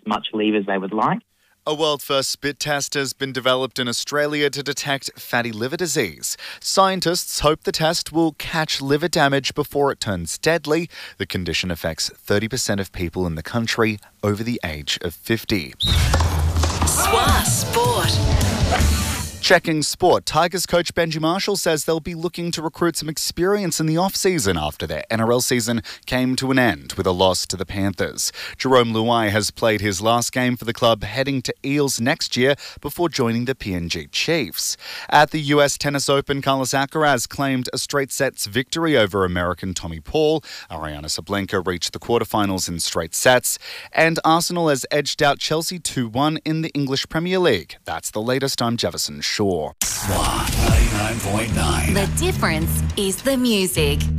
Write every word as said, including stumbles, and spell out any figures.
much leave as they would like. A world-first spit test has been developed in Australia to detect fatty liver disease. Scientists hope the test will catch liver damage before it turns deadly. The condition affects thirty percent of people in the country over the age of fifty. Swa Sport. Checking sport, Tigers coach Benji Marshall says they'll be looking to recruit some experience in the off-season after their N R L season came to an end with a loss to the Panthers. Jerome Luai has played his last game for the club heading to Eels next year before joining the P N G Chiefs. At the U S Tennis Open, Carlos Alcaraz claimed a straight sets victory over American Tommy Paul. Ariana Sabalenka reached the quarterfinals in straight sets. And Arsenal has edged out Chelsea two one in the English Premier League. That's the latest. I'm Jefferson Shaw. ninety-nine point nine. The difference is the music.